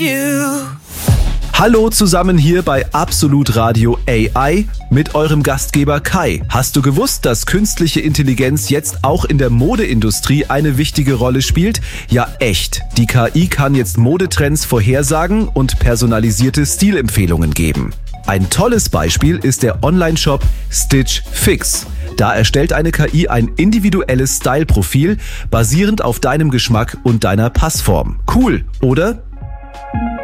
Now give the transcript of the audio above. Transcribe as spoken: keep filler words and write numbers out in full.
Hallo zusammen hier bei Absolut Radio A I mit eurem Gastgeber Kai. Hast du gewusst, dass künstliche Intelligenz jetzt auch in der Modeindustrie eine wichtige Rolle spielt? Ja, echt. Die K I kann jetzt Modetrends vorhersagen und personalisierte Stilempfehlungen geben. Ein tolles Beispiel ist der Online-Shop Stitch Fix. Da erstellt eine K I ein individuelles Style-Profil basierend auf deinem Geschmack und deiner Passform. Cool, oder?